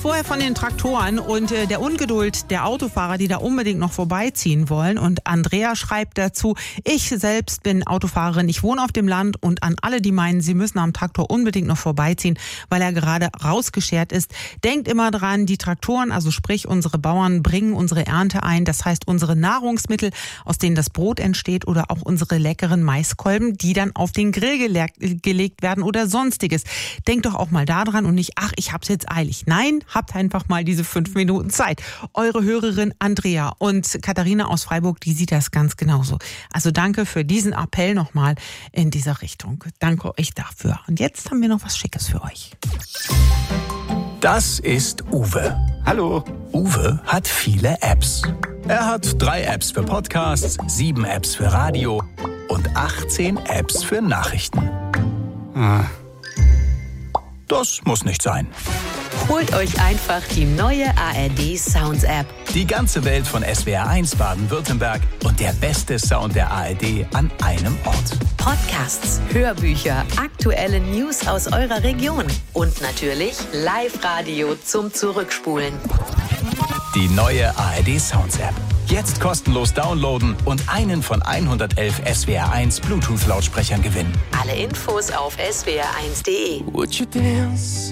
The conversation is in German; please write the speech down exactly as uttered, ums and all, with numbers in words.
vorher von den Traktoren und äh, der Ungeduld der Autofahrer, die da unbedingt noch vorbeiziehen wollen. Und Andrea schreibt dazu: Ich selbst bin Autofahrerin, ich wohne auf dem Land, und an alle, die meinen, sie müssen am Traktor unbedingt noch vorbeiziehen, weil er gerade rausgeschert ist: Denkt immer dran, die Traktoren, also sprich unsere Bauern, bringen unsere Ernte ein. Das heißt unsere Nahrungsmittel, aus denen das Brot entsteht, oder auch unsere leckeren Maiskolben, die dann auf den Grill gele- gelegt werden oder sonstiges. Denkt doch auch mal daran und nicht, ach, ich hab's jetzt eilig. Nein, habt einfach mal diese fünf Minuten Zeit. Eure Hörerin Andrea und Katharina aus Freiburg, die sieht das ganz genauso. Also danke für diesen Appell nochmal in dieser Richtung. Danke euch dafür. Und jetzt haben wir noch was Schickes für euch. Das ist Uwe. Hallo. Uwe hat viele Apps. Er hat drei Apps für Podcasts, sieben Apps für Radio und achtzehn Apps für Nachrichten. Ah. Das muss nicht sein. Holt euch einfach die neue A R D Sounds App. Die ganze Welt von S W R eins Baden-Württemberg und der beste Sound der A R D an einem Ort. Podcasts, Hörbücher, aktuelle News aus eurer Region und natürlich Live-Radio zum Zurückspulen. Die neue A R D Sounds App. Jetzt kostenlos downloaden und einen von hundertelf S W R eins Bluetooth-Lautsprechern gewinnen. Alle Infos auf s w r eins punkt d e. Would you dance